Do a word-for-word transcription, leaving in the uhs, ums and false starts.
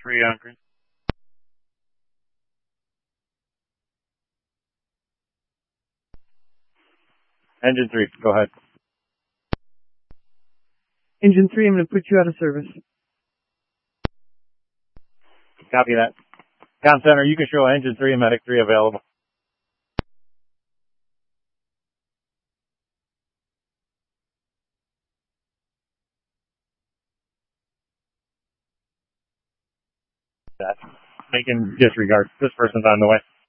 three on green. Engine three, go ahead. Engine three, I'm going to put you out of service. Copy that. Comm center, you can show engine three and medic three available. That. They can disregard. This person's on the way.